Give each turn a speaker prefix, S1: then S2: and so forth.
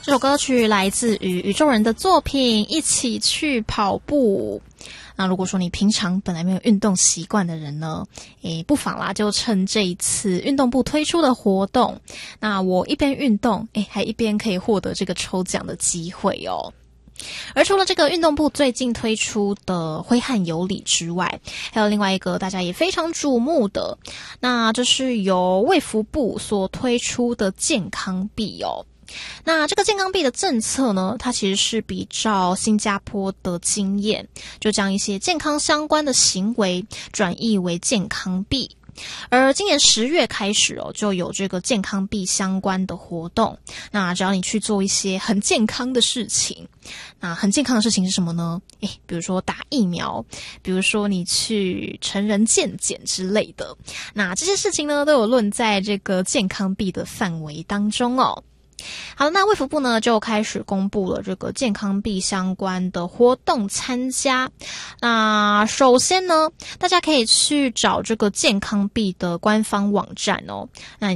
S1: 这首歌曲来自于宇宙人的作品《一起去跑步》。那如果说你平常本来没有运动习惯的人呢，不妨啦，就趁这一次运动部推出的活动，那我一边运动，还一边可以获得这个抽奖的机会哦。而除了这个运动部最近推出的挥汗有礼之外，还有另外一个大家也非常瞩目的，那这是由卫福部所推出的健康币哦。那这个健康币的政策呢，它其实是比照新加坡的经验，就将一些健康相关的行为转译为健康币。而今年10月开始就有这个健康币相关的活动。那只要你去做一些很健康的事情，那很健康的事情是什么呢？比如说打疫苗，比如说你去成人健检之类的，那这些事情呢都有论在这个健康币的范围当中哦。好了，那卫福部呢就开始公布了这个健康币相关的活动参加。那首先呢，大家可以去找这个健康币的官方网站哦。那